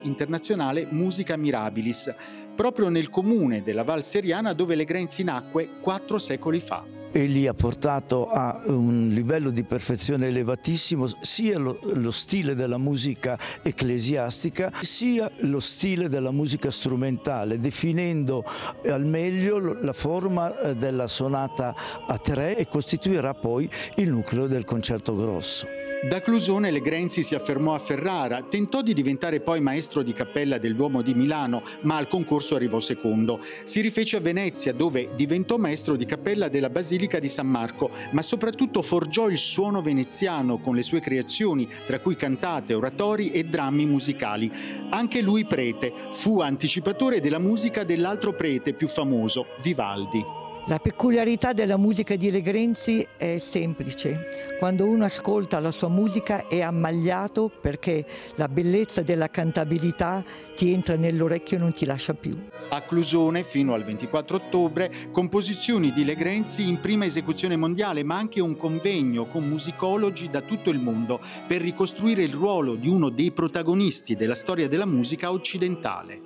internazionale Musica Mirabilis, proprio nel comune della Val Seriana dove Legrenzi nacque 4 secoli fa. Egli ha portato a un livello di perfezione elevatissimo sia lo stile della musica ecclesiastica sia lo stile della musica strumentale, definendo al meglio la forma della sonata a tre, e costituirà poi il nucleo del concerto grosso. Da Clusone Legrenzi si affermò a Ferrara, tentò di diventare poi maestro di cappella del Duomo di Milano, ma al concorso arrivò secondo. Si rifece a Venezia, dove diventò maestro di cappella della Basilica di San Marco, ma soprattutto forgiò il suono veneziano con le sue creazioni, tra cui cantate, oratori e drammi musicali. Anche lui prete, fu anticipatore della musica dell'altro prete più famoso, Vivaldi. La peculiarità della musica di Legrenzi è semplice. Quando uno ascolta la sua musica è ammagliato, perché la bellezza della cantabilità ti entra nell'orecchio e non ti lascia più. A Clusone, fino al 24 ottobre, composizioni di Legrenzi in prima esecuzione mondiale, ma anche un convegno con musicologi da tutto il mondo per ricostruire il ruolo di uno dei protagonisti della storia della musica occidentale.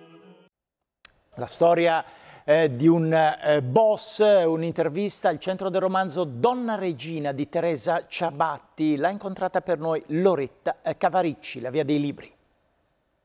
La storia di un boss, un'intervista al centro del romanzo Donna Regina di Teresa Ciabatti. L'ha incontrata per noi Loretta Cavaricci, La Via dei Libri.